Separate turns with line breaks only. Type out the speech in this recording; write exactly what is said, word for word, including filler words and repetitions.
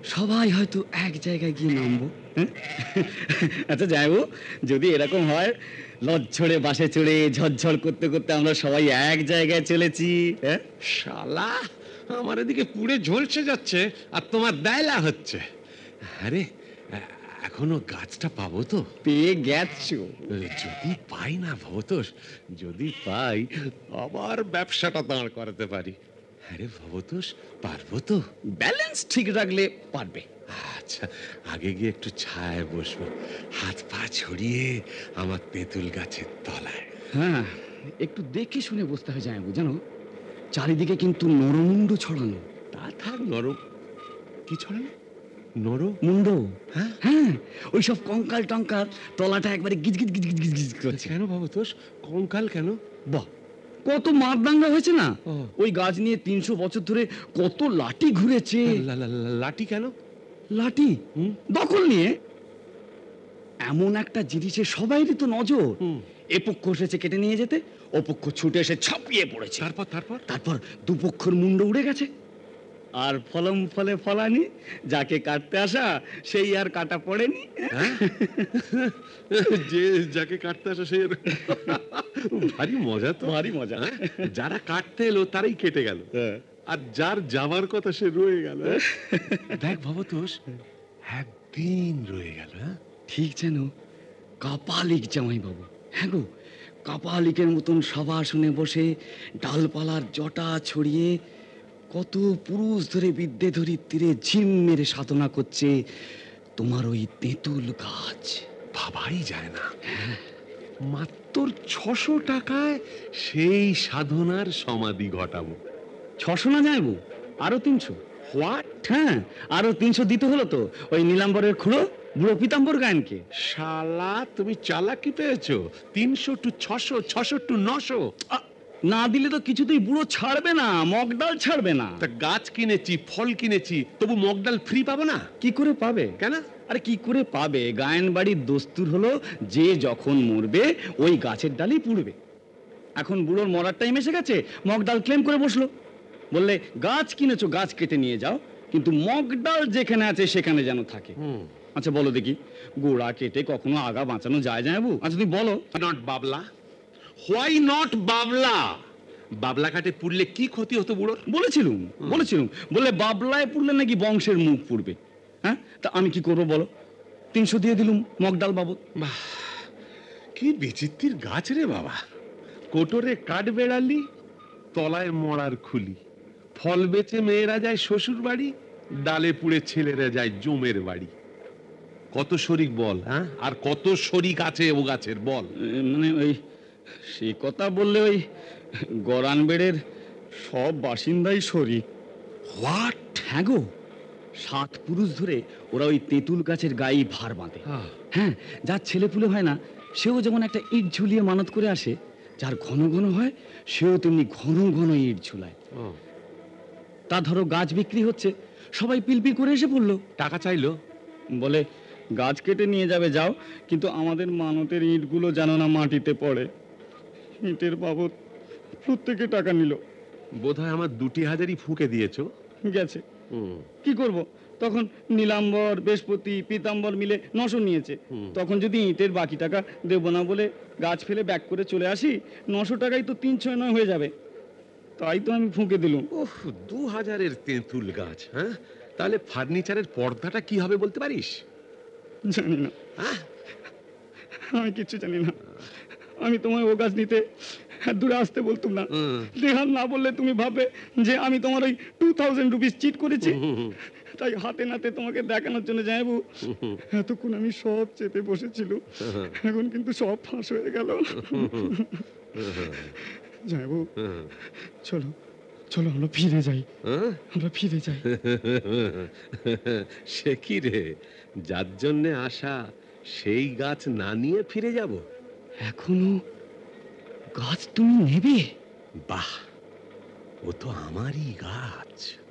সবাই হয়তো এক জায়গায় গিয়ে নামবো। আচ্ছা যাইবো, যদি এরকম হয় লজ্জরে বাসে চড়ে ঝরঝর করতে করতে আমরা সবাই এক জায়গায় চলেছি। হ্যাঁ
শালা, আমার এদিকে পুড়ে ঝলসে যাচ্ছে আর তোমার দায়লা হচ্ছে। আরে এখনো গাছটা পাবো তো?
পেয়ে গেছো?
যদি পাই না ভবতোষ, যদি পাই আবার ব্যবসাটা দাঁড় করাতে পারি। আরে ভবতোষ, পারবো তো?
ব্যালেন্স ঠিক রাখলে পারবে।
আচ্ছা, আগে গিয়ে একটু ছায়ায় বসবো, হাত পা ছড়িয়ে আমার তেঁতুল গাছের তলায়।
হ্যাঁ, একটু দেখে শুনে বসতে হয় জামাইবাবু, জানো চারিদিকে কিন্তু নরমুণ্ড ছড়ানো।
তা থাক, নরম কি ছড়ানো? নরম
মুন্ড?
হ্যাঁ
হ্যাঁ, ওইসব কঙ্কাল টঙ্কাল তলাটা একবারে গিজ গিজ গিজ গিজ গিজ করছে।
কেন ভবতোষ, কঙ্কাল কেন?
বাহ, কত মারদাঙ্গা হয়েছে না
ও।
ওই গাছ নিয়ে। তিনশো বছর ধরে কত লাঠি ঘুরেছে।
লা- লা- লা- লাঠি কেন?
লাঠি
হুম?
দখল নিয়ে। এমন একটা জিনিসের সবাইরই তো নজর।
হুম।
এ পক্ষ এসেছে কেটে নিয়ে যেতে, ও পক্ষ ছুটে এসে ছাপিয়ে পড়েছে।
তারপর তারপর
তারপর দুপক্ষর মুন্ড উড়ে গেছে। আর ফলম ফলে ফলানি, যাকে কাটতে আসা সেই আর কাটা পড়েনি।
হ্যাঁ? যে যাকে কাটতে আসে সে ভারী মজা তো।
ভারী মজা।
হ্যাঁ? যারা কাটতে এলো তারাই কেটে গেল,
হ্যাঁ।
আর যার যাবার কথা সে রয়ে গেল। দেখ ভবতোষ, একদিন রয়ে গেল। হ্যাঁ,
ঠিক যেন কাপালিক জামাইবাবু। হ্যাঁ গো, কাপালিকের মতন সভাসনে বসে ডালপালার জটা ছড়িয়ে কত পুরুষ ধরে বিদ্যে ধরিত্রীরে ঝিম মেরে সাধনা করছে তোমার ওই তেঁতুল গাছ।
ভাবাই যায় না, মাত্র ছশো টাকায় সেই সাধনার সমাধি ঘটাবো।
ছশো না যাইবো, আরো তিনশো।
হোয়াট?
হ্যাঁ, আরো তিনশো দিতে হলো তো ওই নীলাম্বরের খুড়ো বুড়ো পিতাম্বর গায়নকে।
শালা, তুমি চালাকি পেয়েছো। তিনশো টু ছশো, ছশো টু নশো।
আ, না দিলে তো কিছুতেই বুড়ো ছাড়বে না, মগডাল ছাড়বে না।
তা গাছ কিনেছি, ফল কিনেছি, তবু মগডাল ফ্রি পাবো না?
কি করে পাবে?
কেন?
আরে কি করে পাবে? গায়ন বাড়ির দস্তুর হলো যে যখন মরবে ওই গাছের ডালই পুড়বে। এখন বুড়োর মরার টাইম এসে গেছে, মগডাল ক্লেম করে বসলো। বললে গাছ কিনেছো, গাছ কেটে নিয়ে যাও, কিন্তু মগডাল যেখানে আছে সেখানে যেন থাকে। আচ্ছা বলো দেখি, গোড়া কেটে কখনো আগা বাঁচানো যায় যাবু? আচ্ছা তুমি বলো।
Not Babla. হোয়াই নট বাবলা? বাবলা কাটে পুড়লে কি ক্ষতি হতো বুড়োর?
বলেছিলুম বলেছিলুম বললে বাবলায় পুড়লে নাকি বংশের মুখ পুড়বে। হ্যাঁ, তা আমি কি করবো বলো? তিনশো দিয়ে দিলুম মগডাল বাবদ।
বাহ, কি বিচিত্রির গাছ রে বাবা। কোটরে কাঠ বেড়ালি, তলায় মরার খুলি। ফল বেচে মেয়েরা যায় শ্বশুর বাড়ি, ডালে পুড়ে ছেলেরা যায় জমের বাড়ি। কত শরিক বল? হ্যাঁ, আর কত শরিক আছে ও গাছের বল?
মানে ওই সে কথা বললে ওই গরান বেড়ের সব বাসিন্দাই শরীর।
হোয়াট?
হ্যাঁ গো, সাত পুরুষ ধরে ওরা ওই তেঁতুল গাছের গায়ে ভার বাঁধে। হ্যাঁ, যার ছেলেপুলে হয় না সেও যেমন একটা ইট ঝুলিয়ে মানত করে আসে, যার ঘন ঘন হয় সেও তেমনি ঘন ঘন ইট ঝুলায়। তা ধরো গাছ বিক্রি হচ্ছে, সবাই পিলপিল করে এসে পড়লো,
টাকা চাইলো,
বলে গাছ কেটে নিয়ে যাবে যাও, কিন্তু আমাদের মানতের ইটগুলো যেন না মাটিতে পড়ে। ইটের বাবদ প্রত্যেকে টাকা নিল।
বোধহয় আমার দুটি হাজারই ফুঁকে দিয়েছো।
গেছে, কি করব? তখন নীলাম্বর, বৃহস্পতি, পিতাম্বর মিলে নশো নিয়েছে। তখন যদি ইটের বাকি টাকা দেবো না বলে গাছ ফেলে ব্যাক করে চলে আসি, নশো টাকাই তো তিন ছয় নয় হয়ে যাবে। তাই তো আমি ফুঁকে দিলুম।
ওহ, দু হাজারের তেঁতুল গাছ! হ্যাঁ, তাহলে ফার্নিচারের পর্দাটা কি হবে বলতে পারিস?
জানি না, আমি কিচ্ছু জানি না। আমি তোমায় ও গাছ নিতে দূরে আসতে বলতুম না। নেহাল না বললে তুমি ভাববে যে আমি তোমার ওই টু থাউজেন্ড রুপিস চিট করেছি। তাই হাতে নাতে তোমাকে দেখানোর জন্য যাইবো। এতক্ষণ আমি সব চেপে বসেছিল, এখন কিন্তু সব ফাঁস হয়ে গেল। যাইবো, চলো চলো আমরা ফিরে যাই, আমরা ফিরে যাই।
সে কি রে, যার জন্যে আসা সেই গাছ না নিয়ে ফিরে যাব?
এখনো গাছ তুমি নেবে?
বাহ, ও তো আমারই গাছ।